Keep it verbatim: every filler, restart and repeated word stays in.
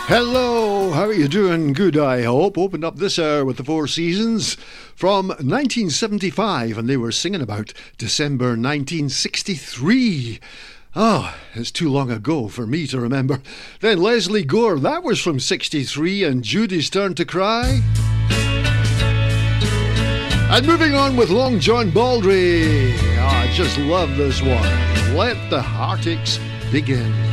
Hello, how are you doing? Good, I hope. Opened up this hour with the Four Seasons from nineteen seventy-five, and they were singing about December nineteen sixty-three. Oh, it's too long ago for me to remember. Then Leslie Gore, that was from sixty-three, and Judy's Turn to Cry. And moving on with Long John Baldry. Oh, I just love this one. Let the Heartaches Begin.